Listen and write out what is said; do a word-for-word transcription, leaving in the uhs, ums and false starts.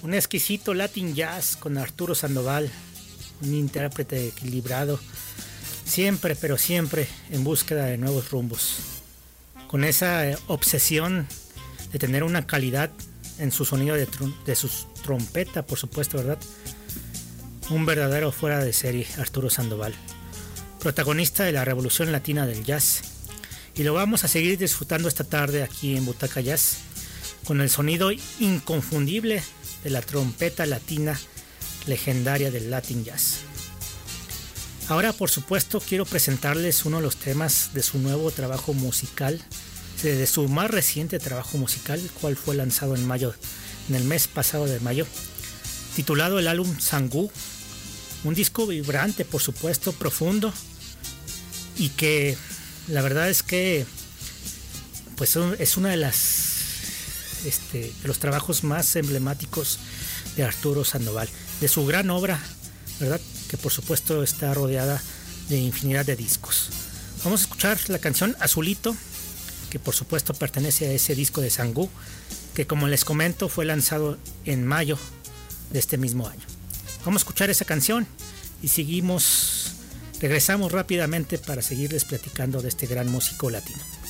Un exquisito Latin Jazz con Arturo Sandoval, un intérprete equilibrado, siempre, pero siempre en búsqueda de nuevos rumbos, con esa eh, obsesión de tener una calidad en su sonido de, trum- de su trompeta, por supuesto, ¿verdad? Un verdadero fuera de serie, Arturo Sandoval, protagonista de la revolución latina del jazz. Y lo vamos a seguir disfrutando esta tarde aquí en Butaca Jazz, con el sonido inconfundible de la trompeta latina legendaria del Latin Jazz. Ahora, por supuesto, quiero presentarles uno de los temas de su nuevo trabajo musical, de su más reciente trabajo musical, el cual fue lanzado en mayo, en el mes pasado de mayo, titulado el álbum Sangú, un disco vibrante, por supuesto, profundo, y que la verdad es que pues es una de las este, de los trabajos más emblemáticos de Arturo Sandoval, de su gran obra, ¿verdad? Que por supuesto está rodeada de infinidad de discos. Vamos a escuchar la canción Azulito, que por supuesto pertenece a ese disco de Sangú, que como les comento fue lanzado en mayo de este mismo año. Vamos a escuchar esa canción y seguimos, regresamos rápidamente para seguirles platicando de este gran músico latino.